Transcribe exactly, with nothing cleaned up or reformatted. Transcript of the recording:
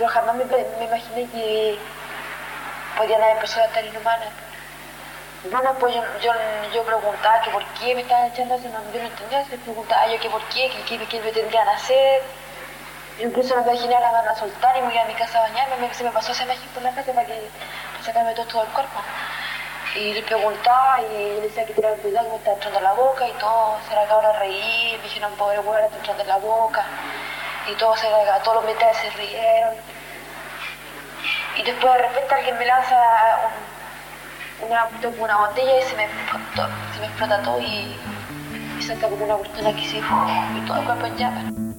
pero jamás me, me imaginé que podían haber personas tan inhumanas. Bueno, pues yo, yo, yo preguntaba que por qué me estaban echando así, no, yo no entendía, se preguntaba yo que por qué, que, que, que me tendrían a hacer. Yo incluso me imaginé a la van a soltar y me iba a mi casa a bañarme, me, se me pasó esa imagen por la casa para, que, para sacarme todo, todo el cuerpo. Y le preguntaba y le decía que tiraba cuidado que me estaba entrando en la boca y todo se le acabó de reír, me dijeron pobre hueá, está entrando en la boca. Y todo se le, todos los metales se rieron. Y después de repente alguien me lanza un, una, una botella y se me explota, se me explota todo y, y salta como una persona que se y todo el cuerpo en llamas.